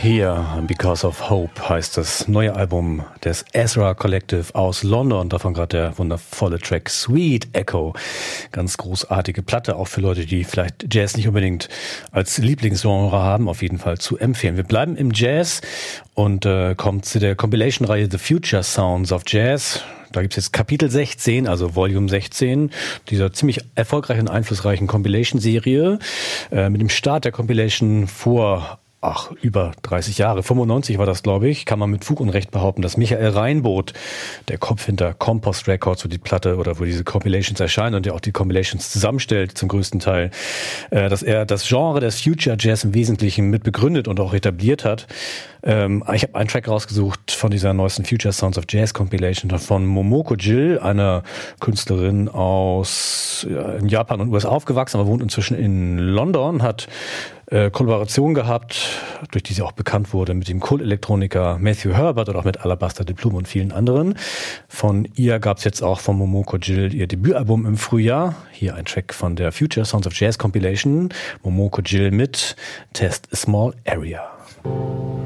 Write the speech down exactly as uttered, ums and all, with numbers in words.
Here, Because of Hope heißt das neue Album des Ezra Collective aus London. Davon gerade der wundervolle Track Sweet Echo. Ganz großartige Platte, auch für Leute, die vielleicht Jazz nicht unbedingt als Lieblingsgenre haben, auf jeden Fall zu empfehlen. Wir bleiben im Jazz und äh, kommen zu der Compilation-Reihe The Future Sounds of Jazz. Da gibt's jetzt Kapitel sechzehn, also Volume sechzehn, dieser ziemlich erfolgreichen, einflussreichen Compilation-Serie. Äh, mit dem Start der Compilation vor Ach, über dreißig Jahre. fünfundneunzig war das, glaube ich. Kann man mit Fug und Recht behaupten, dass Michael Reinboth, der Kopf hinter Compost Records, wo die Platte oder wo diese Compilations erscheinen und der auch die Compilations zusammenstellt, zum größten Teil, äh, dass er das Genre des Future Jazz im Wesentlichen mit begründet und auch etabliert hat. Ähm, ich habe einen Track rausgesucht von dieser neuesten Future Sounds of Jazz Compilation von Momoko Jill, einer Künstlerin aus ja, in Japan und U S A aufgewachsen, aber wohnt inzwischen in London, hat äh, Kollaboration gehabt, durch die sie auch bekannt wurde, mit dem Kult-Elektroniker Matthew Herbert oder auch mit Alabaster Diplom und vielen anderen. Von ihr gab es jetzt auch von Momoko Jill ihr Debütalbum im Frühjahr. Hier ein Track von der Future Sounds of Jazz Compilation. Momoko Jill mit Test a Small Area.